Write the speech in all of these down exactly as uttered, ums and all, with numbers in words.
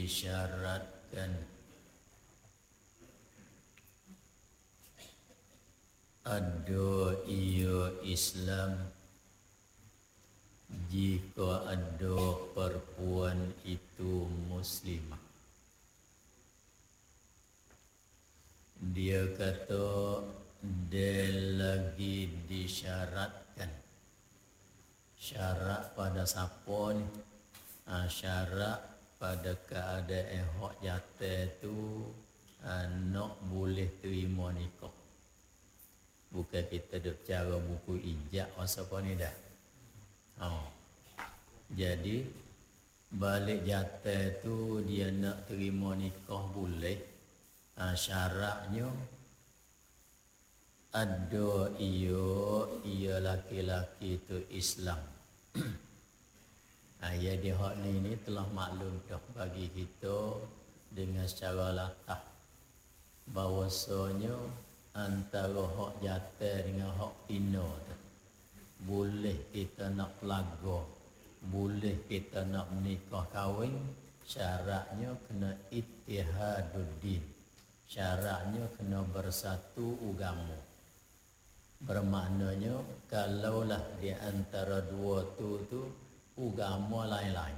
disyaratkan ada ia Islam jika ada perempuan itu muslimah. Dia kata dia lagi disyaratkan. Syarat pada siapa ni? Ha, syarat pada keadaan hak jatuh tu ha, nak boleh terima nikah. Bukan kita duk cara buku ijab masa apa ni dah. Oh. Jadi balik jatuh tu dia nak terima nikah boleh. Ha, syaratnya ada ia ia laki-laki tu Islam. Ayat dia hak ni ni telah maklum dah bagi kita dengan secara latah bahawasanya antara hak jatuh dengan hak pina tu boleh kita nak pelaga, boleh kita nak menikah kahwin, syaratnya kena ittihaduddin, syaratnya kena bersatu agama. Bermaknanya kalaulah di antara dua tu tu agama lain-lain,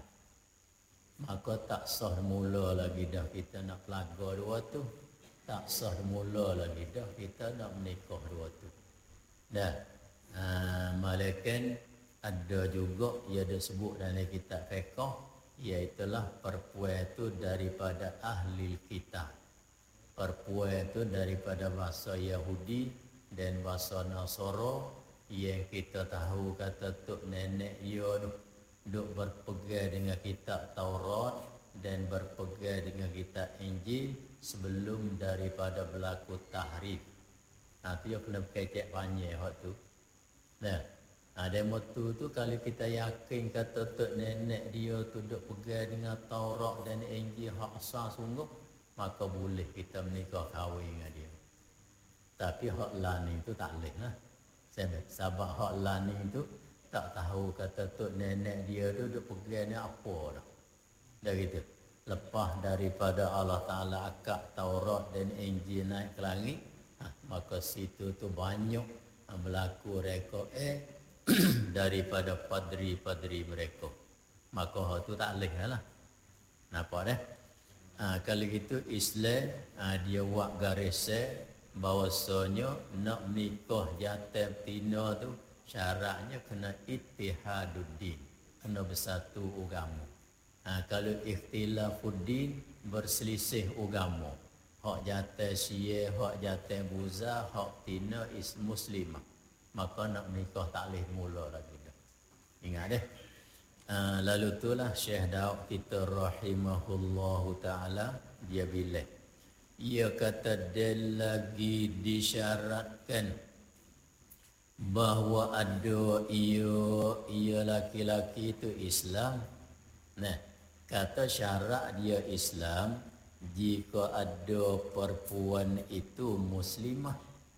maka tak sah mula lagi dah kita nak pelaga dua tu, tak sah mula lagi dah kita nak menikah dua tu. Dah, ha, malaikat ada juga ia disebut dalam kitab fiqh, iaitulah perempuan itu daripada ahli kitab. Perempuan itu daripada bahasa Yahudi dan bahasa Nasara yang kita tahu kata tok nenek dia duk berpegang dengan kitab Taurat dan berpegang dengan kitab Injil sebelum daripada berlaku tahrif. Ha, tu dia kena kecek panjang hak tu. Nah, ada motu tu kalau kita yakin kata tok nenek dia tu duk pegang dengan Taurat dan Injil hak asal sungguh, maka boleh kita menikah kahwin dengan dia. Tapi hak lain itu tak boleh lah. Sebab hak lain itu tak tahu kata tok nenek dia tu duk pegang ni apa dah. Dah gitu. Lepas daripada Allah Ta'ala akad Taurat dan Injil naik ke langit, ha, maka situ tu banyak ha, berlaku rekod eh daripada padri-padri mereka. Maka hak tu tak boleh lah. Nampak dah? Ha, kalau gitu Islam ha, dia buat garis bahawasanya nak nikah jantan betina tu syaratnya kena ittihaduddin, kena bersatu agama. Ha, kalau ikhtilafuddin berselisih agama, hak jantan Syiah, hak jantan Buza, hak betina is muslimah, maka nak nikah tak boleh mula lagi dah. Ingat deh. Ha, lalu itulah Syekh Daud kita rahimahullahu ta'ala dia bilang ia kata dia lagi disyaratkan bahawa ada ia ia laki-laki itu Islam. Nah, kata syarat dia Islam jika ada perempuan itu muslimah.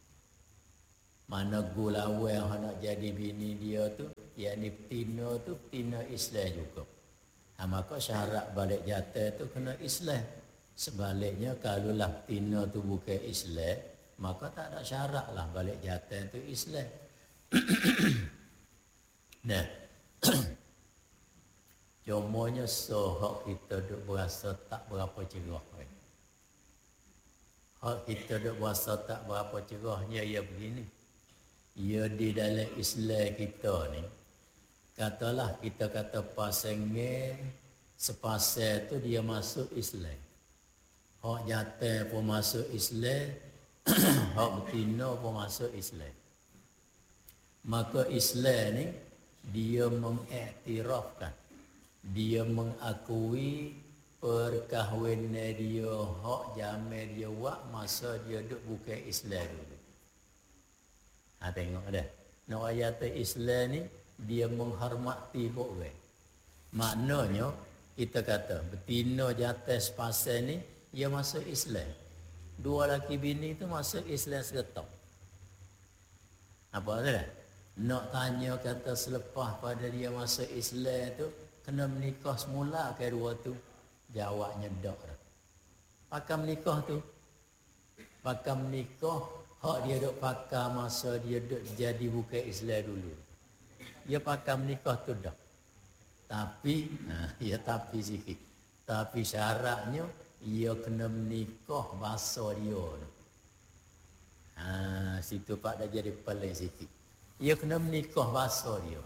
Mana gulawan yang nak jadi bini dia tu, yakni betina tu betina Islam juga. Ha, maka syarat balik jatuh tu kena Islam. Sebaliknya kalaulah betina tu bukan Islam, maka tak ada syarat lah balik jatuh tu Islam. Nah, cumanya sohak kita duk berasa tak berapa cerah. Hak kita duk berasa tak berapa cerahnya ia begini. Ia di dalam Islam kita ni, katalah kita kata pasangnya sepasal tu dia masuk Islam. Hak jatuh pun masuk Islam, hak betina pun masuk Islam. Maka Islam ni dia mengiktirafkan, dia mengakui perkahwinan dia, hak jamin dia buat masa dia duk bukan Islam dulu. Ha, tengok dah. Nak ayat Islam ni dia menghormati orang. Maknanya kita kata betina jatuh sepasal ni dia masuk Islam. Dua laki bini tu masuk Islam segetok. Apa dah? Nak tanya kata selepas pada dia masuk Islam tu kena menikah semula ke dua tu. Jawabnya dak dah. Pakam nikah tu. Pakam nikah hak dia duk pakar masa dia duk jadi bukan Islam dulu. Dia pakam nikah tu dak. Tapi nah, ya tapi sikit. Tapi syaratnya ia kena menikah bahasa dia. Ha, situ Pak dah jadi paling sikit. Ia kena menikah bahasa dia.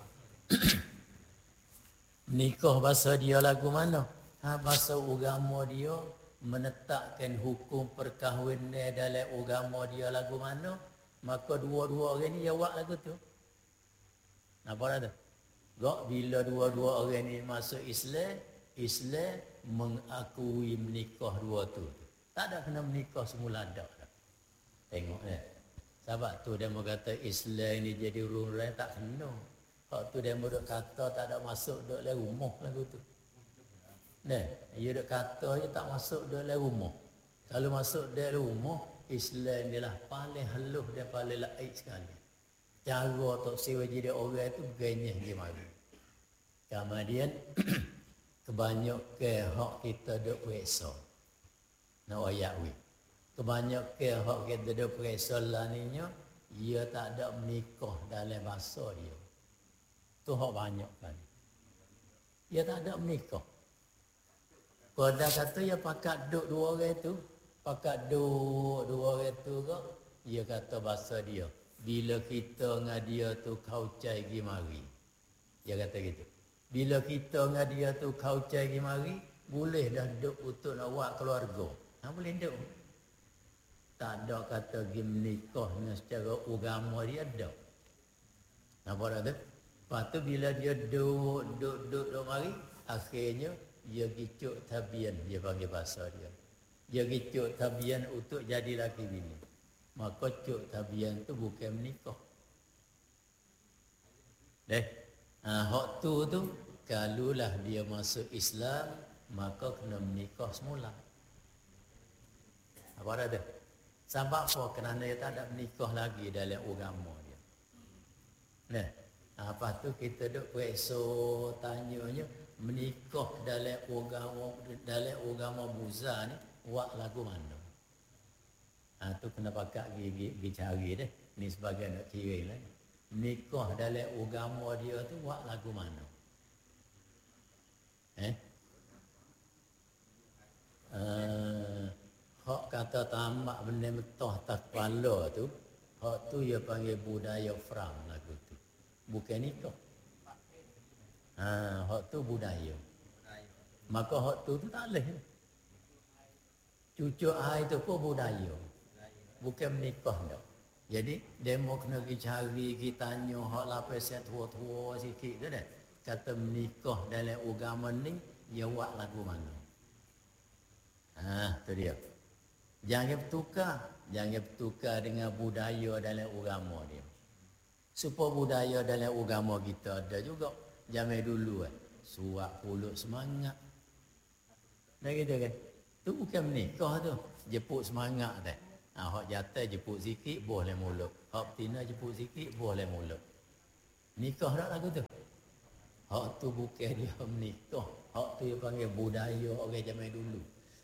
Nikah bahasa dia lagu mana? Ha, bahasa agama dia menetapkan hukum perkahwinan dalam agama dia lagu mana? Maka dua-dua orang ni jawab lagu tu. Nampak tak? Gak bila dua-dua orang ni masuk Islam, Islam mengakui menikah dua tu. Tak ada kena menikah semula dak. Tengok eh. Sebab tu dia mau kata Islam ni jadi urun-urun tak kena. Hak tu dia mau duk kata tak ada masuk duk dalam rumah lagu tu. Nah, dia duk kata je tak masuk duk dalam rumah. Kalau masuk dalam rumah, Islam dia lah paling halus dia paling laik sekali. Cara tok siwa jadi orang tu genyeh gimana. Kemudian kebanyakan hak kita duk puasa. Nak ayat we. Kebanyakan hak kita duk puasa lah ni nya, ia tak ada menikah dalam bahasa dia. Tu hak banyak kali. Ia tak ada menikah. Kalau dah kata ia pakat duk dua orang tu, pakat duk dua orang tu ke, ia kata bahasa dia. Bila kita dengan dia tu kau cai gi mari. Dia kata gitu. Bila kita dengan dia tu kau cai gi mari, boleh dah duk untuk nak buat keluarga. Ha, boleh duk. Tak ada kata gi menikah dengan secara agama dia ada. Nampak tak tu? Lepas tu bila dia duk, duk, duk, duk mari, akhirnya dia gicuk tabian, dia panggil bahasa dia. Dia gicuk tabian untuk jadi laki bini. Maka cuk tabian tu bukan menikah. Deh, ha, hak tu tu, kalulah dia masuk Islam, maka kena menikah semula. Apa ada? Sebab apa? Kerana dia tak ada menikah lagi dalam agama dia. Nah, apa tu kita duk kueso tanyanya menikah dalam agama dalam agama Buddha ni buat lagu mana? Ah tu kena pakat gigi gigi cari deh. Ni sebagai nak kira lah. Menikah dalam agama dia tu buat lagu mana? Eh? Uh, hak kata tamak benda metah tak kepala tu, hak tu dia panggil budaya Fram lagu tu. Bukan nikah. Ha, hak tu budaya. Maka hak tu tu tak boleh. Cucuk hai tu pun budaya. Bukan menikah dah. Jadi demo kena pergi cari, pergi tanya hak lapis yang tua-tua sikit tu dah. Kata menikah dalam agama ni, dia buat lagu mana? Ha, tu dia. Jangan bertukar, jangan bertukar dengan budaya dalam agama dia. Supaya budaya dalam agama kita ada juga. Zaman dulu kan, suak pulut semangat. Dah gitu kan? Tu bukan menikah tu, jepuk semangat dah. Ha, hak jatuh jepuk sikit, boleh mulut. Hak betina jepuk sikit, boleh mulut. Nikah tak lagu tu? Hak tu bukan dia menikah. Hak tu dia panggil budaya orang zaman dulu.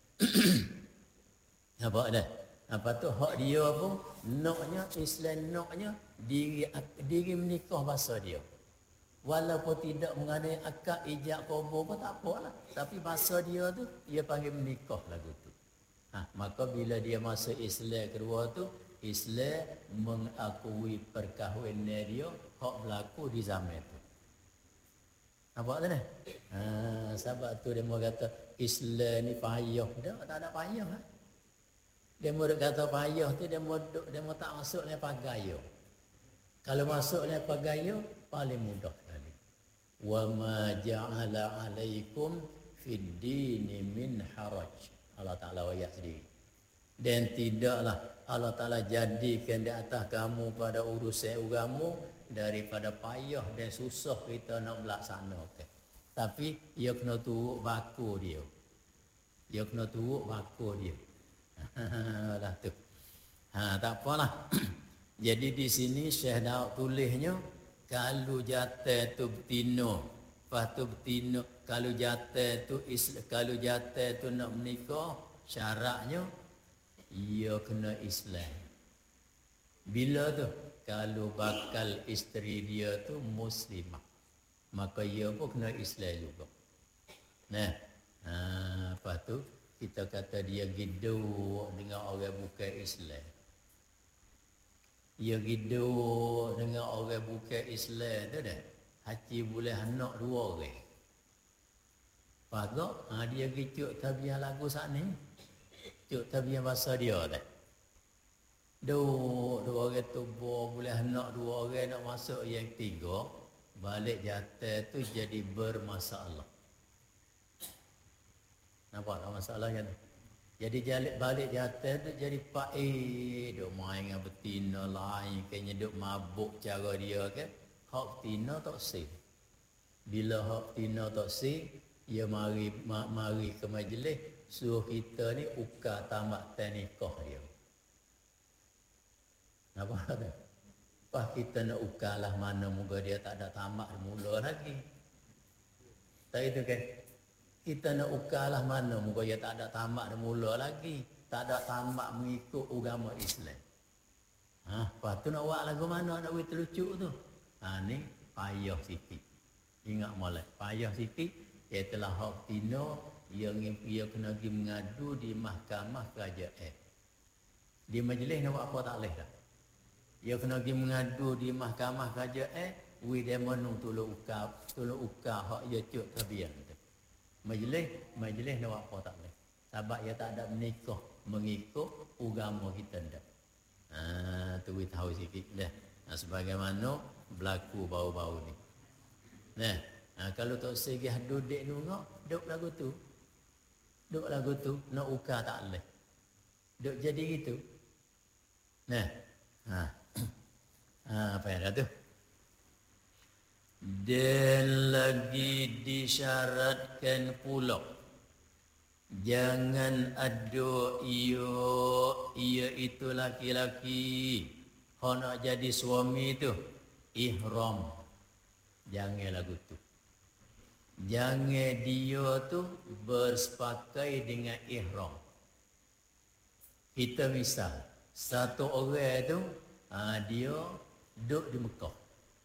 Nampak dah? Apa tu hak dia pun naknya Islam naknya diri diri menikah bahasa dia. Walaupun tidak mengenai akad ijab kabul pun tak apalah. Tapi bahasa dia tu dia panggil menikah lagu tu. Ha, maka bila dia masuk Islam kedua tu, Islam mengakui perkahwinan dia hak berlaku di zaman tu. Nampak tak ni? Ha, sebab tu dia mau kata Islam ni payah. Dia tak ada payah. Ha? Dia mau kata payah tu dia mau dia mau tak masuk le pagayo. Kalau masuk le pagayo paling mudah sekali. Wa ma ja'ala 'alaikum fid dini min haraj. Allah Ta'ala ayat sendiri. Dan tidaklah Allah Ta'ala jadikan di atas kamu pada urusan agama daripada payah dan susah kita nak melaksanakan. Tapi ia kena turut baku dia. Ia kena turut baku dia. Lah tu. Ha, tak apalah. Jadi di sini Syekh Daud tulisnya kalau jatuh tu betina Lepas tu betina, kalau jatuh tu kalau jatuh tu nak menikah, syaratnya ia kena Islam. Bila tu? Kalau bakal isteri dia tu muslimah, maka ia pun kena Islam juga. Nah, ha, lepas tu kita kata dia giduk dengan orang bukan Islam. Ia giduk dengan orang bukan Islam tu dah. Haji boleh anak dua orang. Patok, ha, dia gicuk tabiah lagu saat ni. Cuk tabiah bahasa dia dah. Dua, dua orang tu boleh anak dua orang nak masuk yang tiga, balik jatuh tu jadi bermasalah. Nampak tak masalahnya tu? Jadi jalik balik jatuh tu jadi pakai, duk main dengan betina lain, kayaknya duk mabuk cara dia kan. Hak betina tak sih. Bila hak betina tak sih, ia mari ma, mari ke majlis, suruh kita ni ukar tamat nikah dia. Nampak tak? Pas kita nak ukarlah mana moga dia tak ada tamak mula lagi. Tak itu kan? Kita nak ukarlah mana moga dia tak ada tamak mula lagi. Tak ada tamak mengikut agama Islam. Ha, lepas tu nak buat lagu mana nak buat terlucu tu? Ha ni payah sikit. Ingat molek, payah sikit. Dia telah hak tino yang ia kena pergi mengadu di mahkamah kerajaan. Di majlis nak buat apa tak boleh dah. Dia kena pergi mengadu di mahkamah kerajaan, wi dia menung tolong ukar, tolong ukar hak dia cuk tabian tu. Majlis, majlis nak buat apa tak boleh. Sebab dia tak ada menikah mengikut agama kita dah. Ha, tu wi tahu sikit dah. Nah, sebagaimana berlaku bau-bau ni. Nah, ha, kalau tak segi hadu dek nungak, duk lagu tu. Duk lagu tu nak ukar tak boleh. Duk jadi gitu. Nah, ha. Ha, apa yang ada tu? Dan lagi disyaratkan pula, jangan ada ia, ia itu laki-laki, kalau nak jadi suami tu, ihram. Jangan lagu tu. Jangan dia tu bersepakai dengan ihram. Kita misal, satu orang tu, ha, dia duduk di Mekah.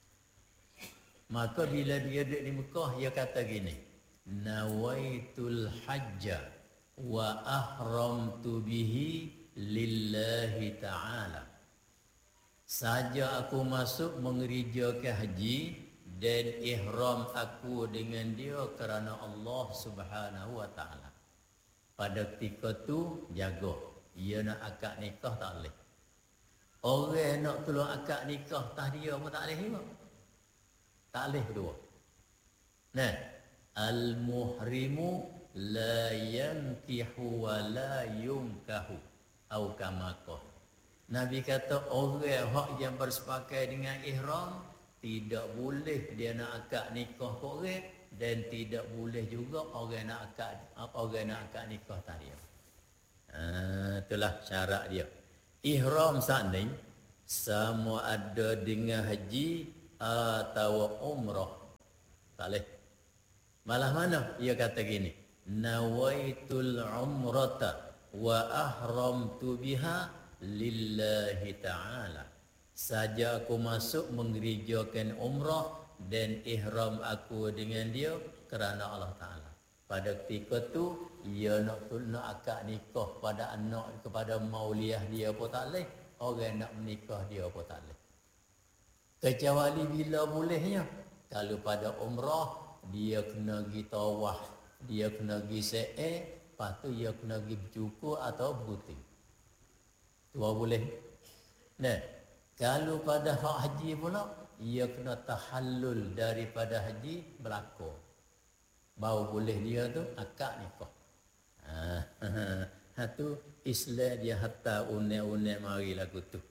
Maka bila dia duduk di Mekah, dia kata gini, nawaitul hajja wa ahramtu bihi lillahi ta'ala. Saja aku masuk mengerjakan haji dan ihram aku dengan dia kerana Allah Subhanahu wa ta'ala. Pada ketika tu jaga, ia nak akad nikah tak boleh. Orang nak tolong akad nikah tah dia pun tak boleh juga. Tak boleh kedua. Nah, al-muhrimu la yankihu wa la yunkahu atau kama qala. Nabi kata orang hak yang bersepakai dengan ihram tidak boleh dia nak akad nikah orang dan tidak boleh juga orang nak akad orang nak akad nikah tah dia. Ha, itulah syarat dia. Ihram saat ni sama ada dengan haji atau umrah. Tak boleh. Malah mana? Ia kata gini, nawaitul umrata wa ahramtu biha lillahi ta'ala. Saja aku masuk mengerjakan umrah dan ihram aku dengan dia kerana Allah Ta'ala. Pada ketika tu ia nak nak akad nikah pada anak kepada mauliah dia pun tak boleh. Orang nak menikah dia pun tak boleh. Kecuali bila bolehnya. Kalau pada umrah dia kena pergi tawaf, dia kena pergi sa'i, lepas tu dia kena pergi bercukur atau berguting. Tu boleh. Nah, kalau pada hak haji pula ia kena tahallul daripada haji berlaku. Baru boleh dia tu akad nikah. Ha, ha tu Islam dia hatta unek-unek mari lagu tu.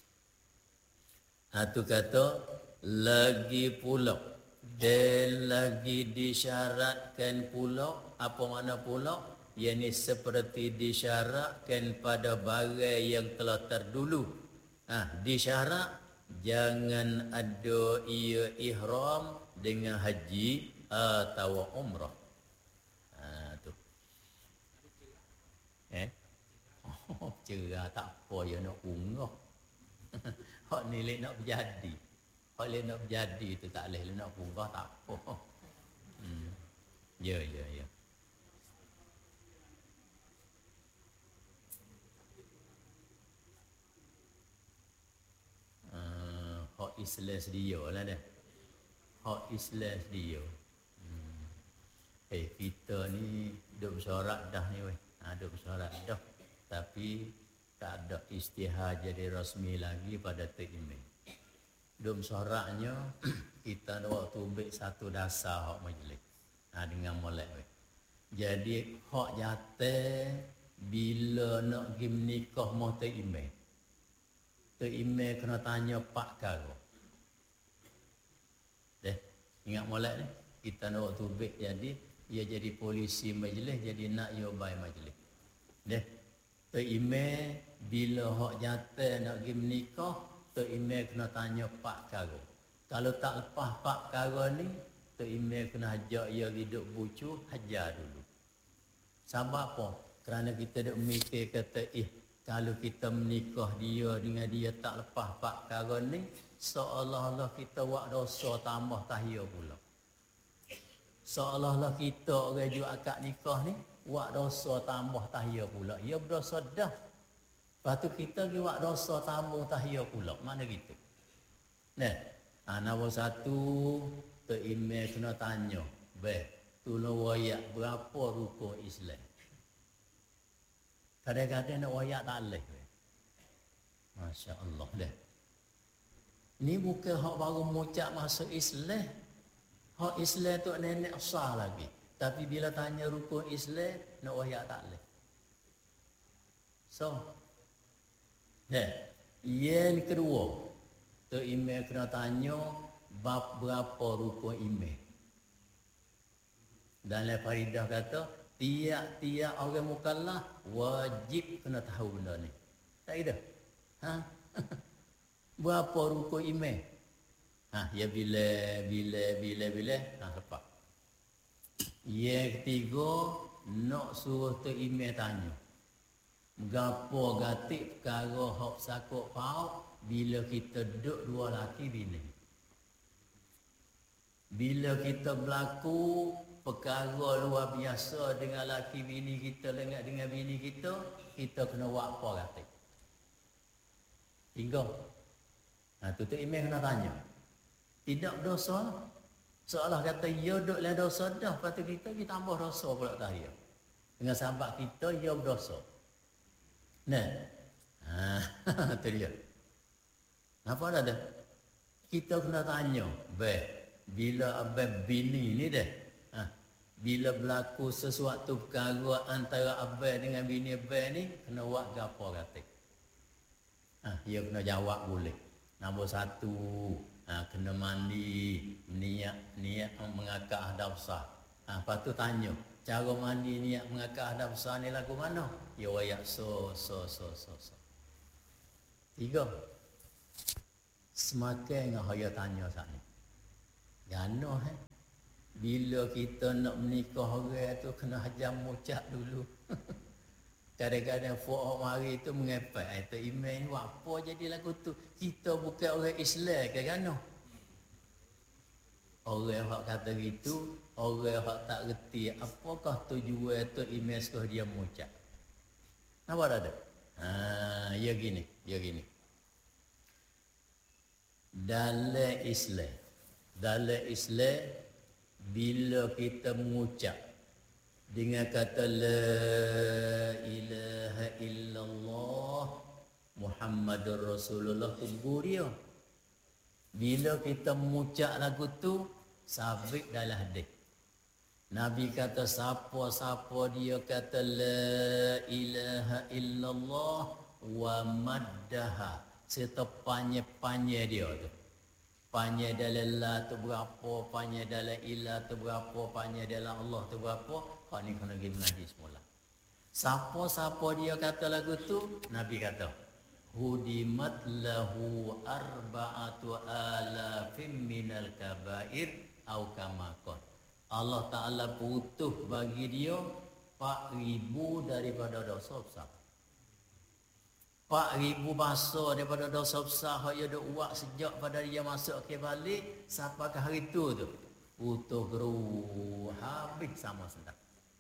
Ha tu kata lagi pula dan lagi disyaratkan pula, apa makna pula? Yang seperti disyaratkan pada barang yang telah terdulu. Ha, disyarat jangan ada ia ihram dengan haji atau umrah. Ha tu. Eh? Oh, cerah tak apa ya nak umrah. Hak ni lek nak berjadi. Hak lek nak berjadi tu tak leh nak umrah tak apa. Hmm. Ya ya ya. Uh, hak Islam dia lah dah. Hak Islam dia. Hmm. Eh kita ni duk bersorak dah ni weh. Ha duk bersorak dah. Tapi tak ada istihar jadi rasmi lagi pada Tok Dum soraknya kita ada waktu ambil satu dasar hak majlis. Ha dengan molek weh. Jadi hak jatuh bila nak pergi menikah mau Tok Imam. Tok Imam kena tanya pak karo. Deh, ingat molek ni? Kita ada waktu ambil jadi ia jadi polisi majlis, jadi nak yobai majlis. Deh, Tok Imam bila hak jatuh nak pergi menikah, Tok Imam kena tanya pak karo. Kalau tak lepas pak karo ni, Tok Imam kena ajak ia hidup bucu, hajar dulu. Sebab apa? Kerana kita duk mikir kata, eh, kalau kita menikah dia dengan dia tak lepas pak karo ni, seolah-olah kita buat dosa tambah tahiyah pula. Seolah-olah kita orang jual akad nikah ni, buat dosa tambah tahiyah pula. Ia berdosa dah. Lepas tu kita pergi buat dosa tambah tahiyah pula. Mana gitu? Nah, ha, nombor satu, Tok Imam kena tanya. Beh, tolong wayak berapa rukun Islam? Kadang-kadang nak wayak tak boleh. Masya Allah dah. Ni bukan hak baru mengucap masuk Islam. Hak Islam tu nenek sah lagi. Tapi bila tanya rukun Islam, nak wayak tak boleh. So, dah. Yang kedua, Tok Imam kena tanya bab berapa rukun iman. Dalam faridah kata, tiap-tiap orang mukallaf wajib kena tahu benda ni. Tak ada? Ha? Berapa rukun iman? Ha, ya bila bila bila bila ha lepas. Yang ketiga nak suruh Tok Imam tanya. Gapo gatik perkara hak sakut paut bila kita duduk dua laki bini. Bila kita berlaku perkara luar biasa dengan laki bini kita dengan dengan bini kita, kita kena buat apa gatik? Tiga. Nah, tu Tok Imam kena tanya. Tidak dosa. Seolah kata ya duduk dalam dosa dah, lepas tu kita kita tambah dosa pula tahiyah. Dengan sahabat kita ya berdosa. Nah. Ha, tu dia. Apa dah dah? Kita kena tanya, beh, bila abang bini ni dah. Ha, bila berlaku sesuatu perkara antara abang dengan bini abang ni, kena buat gapo kata? Ha, dia kena jawab boleh. Nombor satu, ha, kena mandi, niat niat mengakad hadap sah. Ha, lepas tu tanya, cara mandi niat mengakad hadap sah ni lagu mana? Ya wayak so so so so so. Tiga. Semakin dengan haya tanya saat ni. Gano eh. Bila kita nak menikah orang tu kena hajam mucak dulu. Kadang-kadang fuak mari tu mengepai. Itu email ni apa jadi lagu tu? Kita bukan orang Islam ke kan? Orang yang kata gitu, orang yang tak reti apakah tujuan tu email sekolah dia mucak. Nampak ada? Ha, ya gini, ya gini. Dalam Islam, dalam Islam bila kita mengucap dengan kata la ilaha illallah Muhammadur Rasulullah tunggu dia. Bila kita mengucap lagu tu sabit dalam hadis. Nabi kata siapa-siapa dia kata la ilaha illallah wa maddaha serta panjang-panjang dia tu. Panjang dalam la tu berapa, panjang dalam ilah tu berapa, panjang dalam Allah tu berapa. Hak ni kena pergi mengaji semula. Siapa-siapa dia kata lagu tu, Nabi kata, hudimat lahu arba'atu alafim minal kabair au kama qala. Allah Ta'ala putus bagi dia empat ribu daripada dosa besar. Empat ribu bahasa daripada dosa besar yang dia buat sejak pada dia masuk ke balik sampai ke hari tu tu. Putus geru habis sama sedap.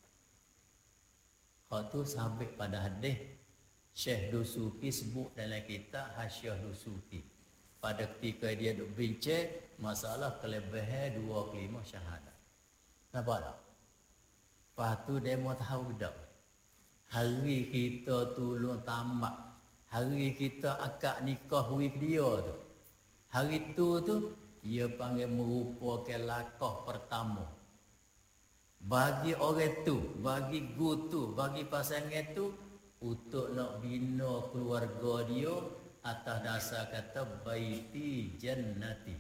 Kalau tu sampai pada hadis Syekh Dusuki sebut dalam kitab Hasyiah Dusuki. Pada ketika dia duk bincang masalah kelebihan dua puluh lima syahadat. Nampak tak? Lepas tu dia mau tahu tak? Hari kita tolong tamat. Hari kita akad nikah with dia tu. Hari tu tu dia panggil merupakan lakah pertama. Bagi orang tu, bagi gu tu, bagi pasangan tu untuk nak bina keluarga dia atas dasar kata baiti jannati.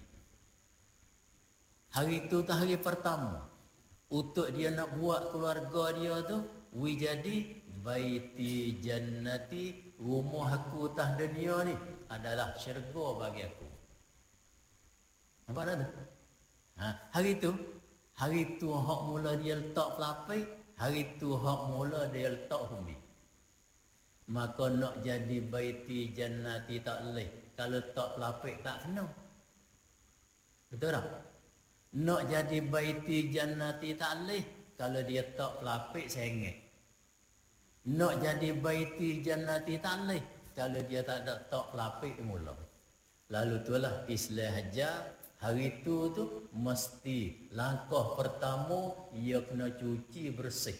Hari tu tu hari pertama. Untuk dia nak buat keluarga dia tu, wi jadi baiti jannati, rumah aku atas dunia ni adalah syurga bagi aku. Nampak tak tu? Ha, hari tu, hari tu hak mula dia letak pelapis, hari tu hak mula dia letak humi. Maka nak jadi baiti jannati tak boleh. Kalau tak pelapis tak kena. Betul tak? Nak jadi baiti jannati tak boleh. Kalau dia tak pelapis sengit. Nak jadi baiti jannati tak boleh. Kalau dia tak ada tak pelapis mula. Lalu itulah Islam hajar. Hari tu tu mesti langkah pertama ia kena cuci bersih.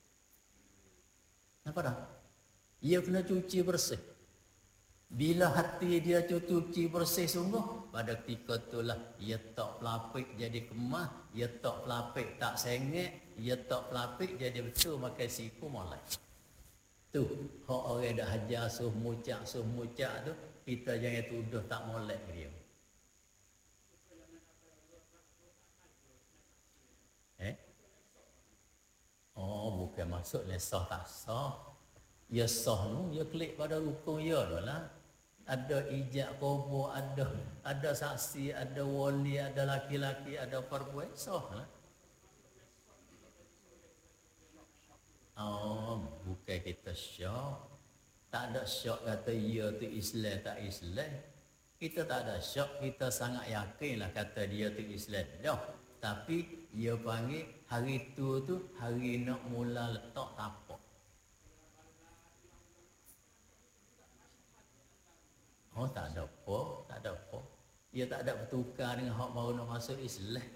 Nampak tak? Ia kena cuci bersih. Bila hati dia cuci bersih sungguh, pada ketika itulah ia tak pelapik jadi kemas, ia tak pelapik tak sengit, ia tak pelapik jadi betul makan siku malai. Tu, hak orang dah hajar suh mucak suh mucak tu, kita jangan tuduh tak molek dia. Eh? Oh, bukan masuk lesah tak sah. Ya sah tu, ya klik pada rukun ya lah. Ada ijab kubur, ada ada saksi, ada wali, ada laki-laki, ada perempuan, sah lah. Oh, bukan kita syak. Tak ada syak kata ya tu Islam tak Islam. Kita tak ada syak, kita sangat yakin lah kata dia tu Islam. Dah. Tapi dia panggil hari tu tu hari nak mula letak tapak. Oh, tak ada apa, tak ada apa. Dia tak ada bertukar dengan hak baru nak masuk Islam.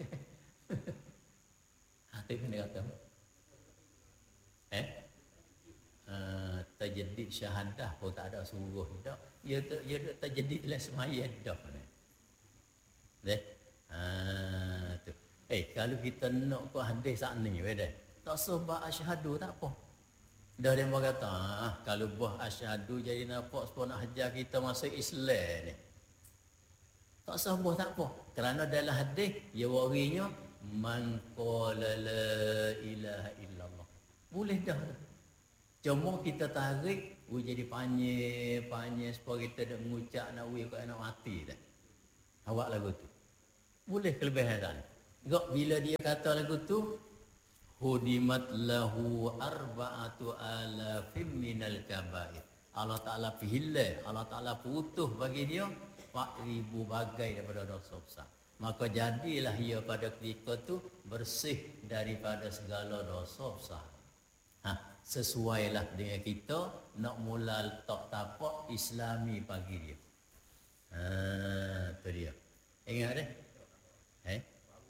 Hati pun dia kata. Eh? Uh, terjadi syahadah pun tak ada suruh dah. Dia tu dia terjadi lah semaya dah. Deh. Ah tu. Eh, kalau kita nak ke hadis sak ni weh tak sebab asyhadu tak apa. Dah dia berkata, ah, kalau buah asyhadu jadi nampak supaya nak hajar kita masuk Islam ni. Tak sah buah tak apa. Kerana dalam hadis, dia warinya, man qala la ilaha illallah. Boleh dah. Cuma kita tarik, we jadi panjang-panjang supaya kita dah mengucap nak we nak mati dah. Awak lagu tu. Boleh kelebihan tak? Gak bila dia kata lagu tu, hudimat lahu arba'atu alafim minal kabair. Allah Ta'ala pihilai, Allah Ta'ala putus bagi dia empat ribu bagai daripada dosa besar. Maka jadilah ia pada ketika tu bersih daripada segala dosa besar. Ha, sesuailah dengan kita nak mula letak tapak Islami bagi dia. Ha, tu dia. Ingat deh? Eh?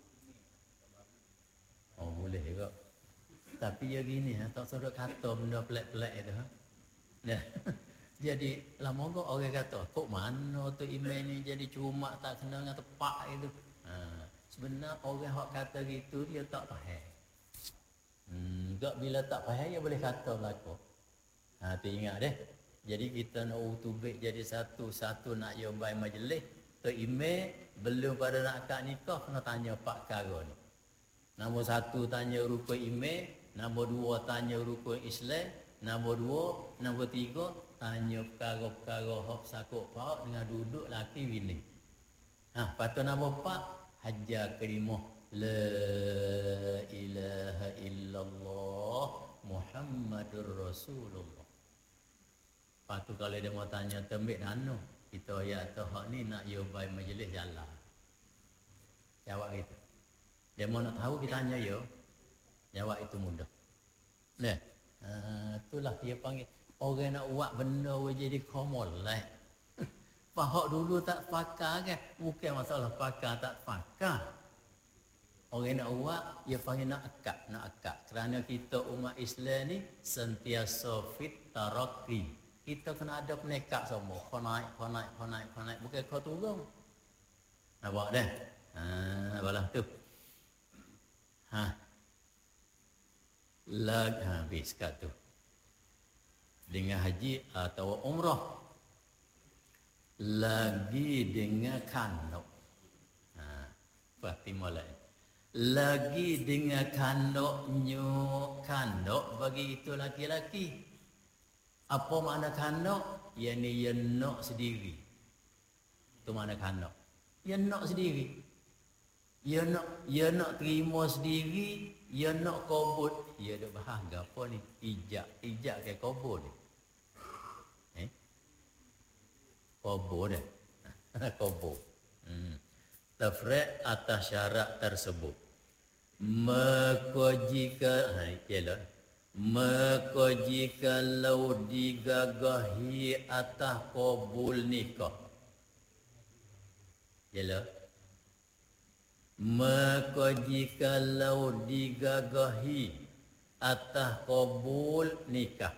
Oh, boleh juga. Tapi ya gini, ha, tak suruh kata benda pelik-pelik itu. Ha? Nah, jadi lama kok orang kata, kok mana tu email ni jadi cuma tak kena dengan tepat itu. Ha, sebenarnya orang yang kata gitu, dia tak faham. Hmm, tak bila tak faham, dia boleh kata berlaku. Ha, tu ingat deh. Jadi kita nak utubik jadi satu-satu nak yobai majlis, tu email, belum pada nak akad nikah, kena tanya pak kara ni. Nombor satu tanya rukun email, nombor dua tanya rukun Islam, nombor dua, nombor tiga tanya perkara-perkara hak sakut paut dengan duduk laki bini. Ha, lepas tu nombor empat hajar kelimah La ilaha illallah Muhammadur Rasulullah. Lepas tu kalau dia mau tanya tembik nano, kita ya tu hak ni nak yo bai majlis jalan. Jawab gitu. Dia mau nak tahu kita tanya yo. Jawab itu mudah. Nah, uh, itulah dia panggil orang nak buat benda jadi komol lah. Fahak dulu tak fakar kan? Bukan masalah fakar tak fakar. Orang nak buat, dia panggil nak akad, nak akad. Kerana kita umat Islam ni sentiasa fit taraqi. Kita kena ada penekat semua. Kau naik, kau naik, kau naik, kau naik. Bukan kau turun. Nampak dah? Ha, apalah tu. Ha. Lag, ha, habis kat tu. Dengan haji atau umrah. Lagi dengan kandok. Ha, Fatimah lain. Lagi dengan kandoknya, kandok bagi itu laki-laki. Apa makna kandok? Yang ni ia nak sendiri. Itu makna kandok. Ia nak sendiri. Ia nak, ia nak terima sendiri. Ia nak kobut. Ia ada bahagia apa ni? Ijak. Ijak ke kobut ni? Eh? Kobut dah. Kobut. Hmm. Tafriq atas syarat tersebut. Maka jika, ha, ialah, maka jikalau digagahi atas kabul nikah. Ialah, maka jikalau digagahi atas kabul nikah.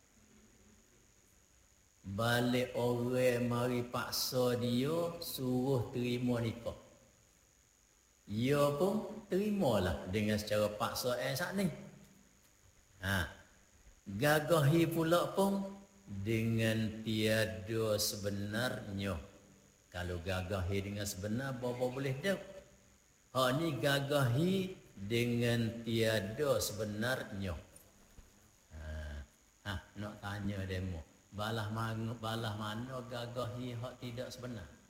Balik orang mari paksa dia suruh terima nikah. Ia pun terimalah dengan secara paksa eh saat ni. Ha. Gagahi pula pun dengan tiada sebenarnya. Kalau gagahi dengan sebenar, apa boleh dah. Hak ni gagahi dengan tiada sebenarnya. Ha. Ha. Nak tanya demo. Balah mana, balah mana gagahi hak tidak sebenar.